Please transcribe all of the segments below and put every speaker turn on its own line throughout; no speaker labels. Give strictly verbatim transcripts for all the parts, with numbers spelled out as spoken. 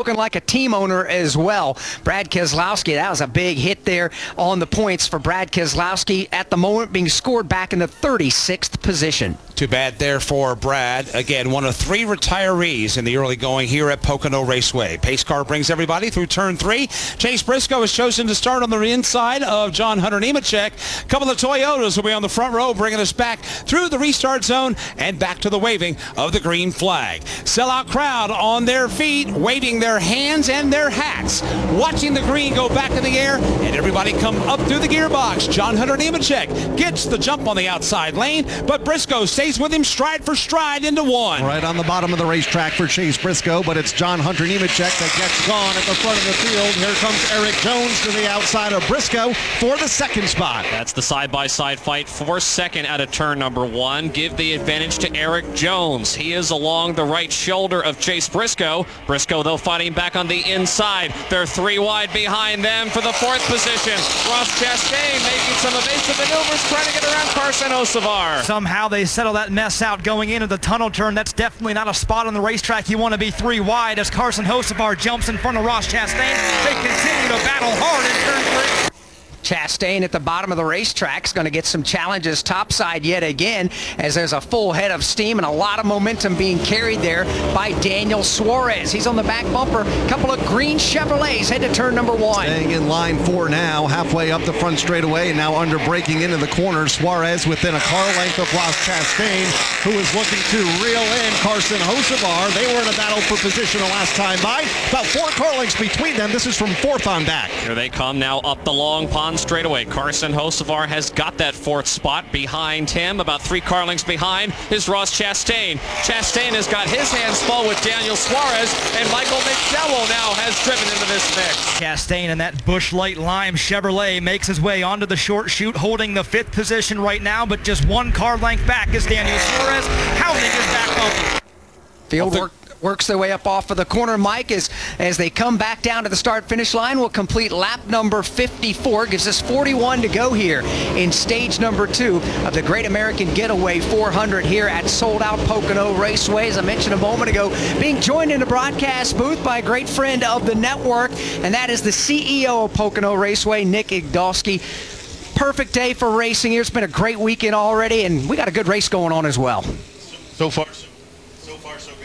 spoken like a team owner as well. Brad Keselowski, that was a big hit there on the points for Brad Keselowski, at the moment being scored back in the thirty-sixth position.
Too bad there for Brad. Again, one of three retirees in the early going here at Pocono Raceway. Pace car brings everybody through turn three. Chase Briscoe has chosen to start on the inside of John Hunter Nemechek. A couple of Toyotas will be on the front row, bringing us back through the restart zone and back to the waving of the green flag. Sellout crowd on their feet, waving their hands and their hats, watching the green go back in the air, and everybody come up through the gearbox. John Hunter Nemechek gets the jump on the outside lane, but Briscoe stays with him stride for stride into one.
Right on the bottom of the racetrack for Chase Briscoe, but it's John Hunter Nemechek that gets gone at the front of the field. Here comes Eric Jones to the outside of Briscoe for the second spot.
That's the side-by-side fight for second out of turn number one. Give the advantage to Eric Jones. He is along the right shoulder of Chase Briscoe. Briscoe, though, fighting back on the inside. They're three wide behind them for the fourth position. Ross Chastain making some evasive maneuvers, trying to get around Carson Hocevar.
Somehow they settle that mess out going into the tunnel turn. That's definitely not a spot on the racetrack you want to be three wide as Carson Hocevar jumps in front of Ross Chastain. They continue to battle hard in turn three.
Chastain at the bottom of the racetrack is going to get some challenges topside yet again, as there's a full head of steam and a lot of momentum being carried there by Daniel Suarez. He's on the back bumper. A couple of green Chevrolets head to turn number one.
Staying in line four now, halfway up the front straightaway, and now under braking into the corner. Suarez within a car length of Ross Chastain, who is looking to reel in Carson Hocevar. They were in a battle for position the last time by. About four car lengths between them. This is from fourth on back.
Here they come now up the long pond straightaway. Carson Hocevar has got that fourth spot. Behind him, about three car lengths behind, is Ross Chastain. Chastain has got his hands full with Daniel Suarez, and Michael McDowell now has driven into this mix.
Chastain in that Busch Light Lime Chevrolet makes his way onto the short chute, holding the fifth position right now, but just one car length back is Daniel Suarez, hounding his back bumper.
Field work works their way up off of the corner, Mike, as, as they come back down to the start-finish line. We'll complete lap number fifty-four. Gives us forty-one to go here in stage number two of the Great American Getaway four hundred here at Sold Out Pocono Raceway. As I mentioned a moment ago, being joined in the broadcast booth by a great friend of the network, and that is the C E O of Pocono Raceway, Nick Igdalski. Perfect day for racing here. It's been a great weekend already, and we got a good race going on as well.
So far, so, so far, so good.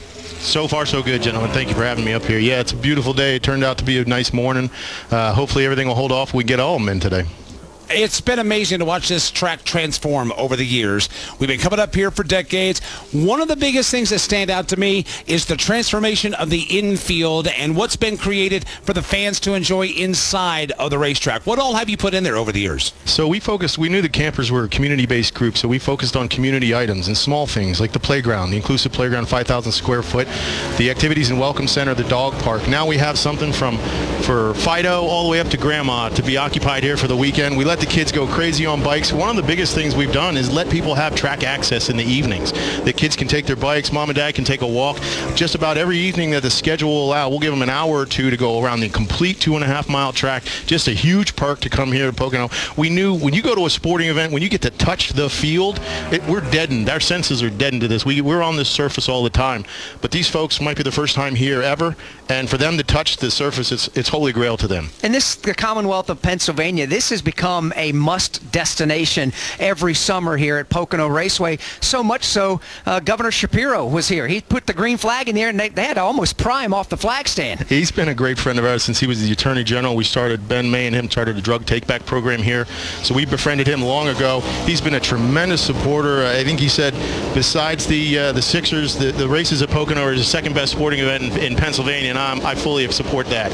So far, so good, gentlemen. Thank you for having me up here. Yeah, it's a beautiful day. It turned out to be a nice morning. Uh, hopefully everything will hold off. We get all of them in today.
It's been amazing to watch this track transform over the years. We've been coming up here for decades. One of the biggest things that stand out to me is the transformation of the infield and what's been created for the fans to enjoy inside of the racetrack. What all have you put in there over the years?
So we focused, we knew the campers were a community-based group, so we focused on community items and small things like the playground, the inclusive playground, five thousand square foot, the activities and welcome center, the dog park. Now we have something from for Fido all the way up to Grandma to be occupied here for the weekend. We let the kids go crazy on bikes. One of the biggest things we've done is let people have track access in the evenings. The kids can take their bikes, mom and dad can take a walk. Just about every evening that the schedule will allow, we'll give them an hour or two to go around the complete two and a half mile track. Just a huge perk to come here to Pocono. We knew when you go to a sporting event, when you get to touch the field, it, we're deadened. Our senses are deadened to this. We, we're on this surface all the time. But these folks might be the first time here ever, and for them to touch the surface, it's, it's holy grail to them.
And this, the Commonwealth of Pennsylvania, this has become a must destination every summer here at Pocono Raceway. So much so, uh, Governor Shapiro was here. He put the green flag in there, and they, they had to almost pry him off the flag stand.
He's been a great friend of ours since he was the Attorney General. We started, Ben May and him started a drug take-back program here. So we befriended him long ago. He's been a tremendous supporter. I think he said besides the uh, the Sixers, the, the races at Pocono are the second best sporting event in, in Pennsylvania, and I'm, I fully support that.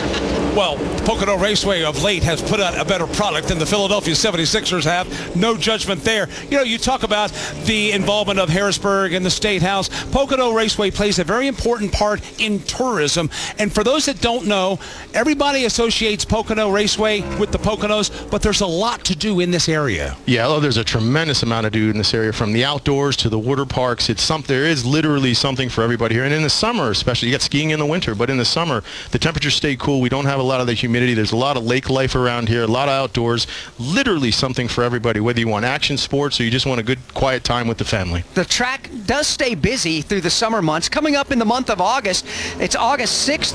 Well, Pocono Raceway of late has put out a better product than the Philadelphia seventy-sixers have. No judgment there. You know, you talk about the involvement of Harrisburg and the State House. Pocono Raceway plays a very important part in tourism. And for those that don't know, everybody associates Pocono Raceway with the Poconos, but there's a lot to do in this area.
Yeah, oh, there's a tremendous amount to do in this area, from the outdoors to the water parks. It's some, there is literally something for everybody here. And in the summer especially, you get skiing in the winter, but in the summer, the temperatures stay cool. We don't have a lot of the humidity. There's a lot of lake life around here, a lot of outdoors, literally something for everybody, whether you want action sports or you just want a good quiet time with the family.
The track does stay busy through the summer months. Coming up in the month of August, it's August sixth